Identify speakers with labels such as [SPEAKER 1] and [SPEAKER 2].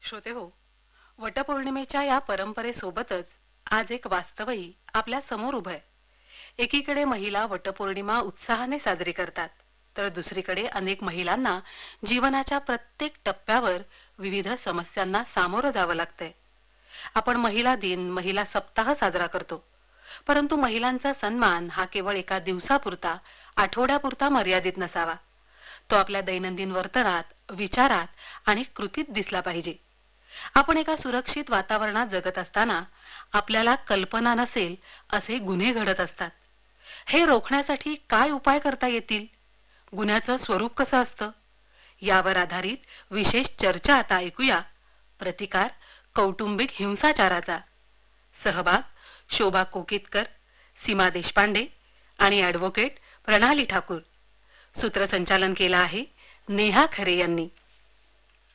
[SPEAKER 1] श्रोते हो, वटपौर्णिमेच्या या परंपरेसोबतच आज एक वास्तवही आपल्या समोर उभं आहे. एकीकडे महिला वटपौर्णिमा उत्साहाने साजरी करतात, तर दुसरीकडे अनेक महिलांना जीवनाच्या प्रत्येक टप्प्यावर विविध समस्यांना सामोरं जावं लागतंय. आपण महिला दिन, महिला सप्ताह साजरा करतो, परंतु महिलांचा सन्मान हा केवळ एका दिवसापुरता, आठवड्यापुरता मर्यादित नसावा. तो आपल्या दैनंदिन वर्तनात, विचारात आणि कृतीत दिसला पाहिजे. आपण एका सुरक्षित वातावरणात जगत असताना आपल्याला कल्पना नसेल असे गुन्हे घडत असतात. हे रोखण्यासाठी काय उपाय करता येतील? गुन्ह्याचं स्वरूप कसं असतं? यावर आधारित विशेष चर्चा आता ऐकूया. प्रतिकार कौटुंबिक हिंसाचाराचा. सहभाग शोभा कोकितकर, सीमा देशपांडे आणि ॲडव्होकेट प्रणाली ठाकूर. सूत्रसंचालन केलं आहे नेहा खरे यांनी.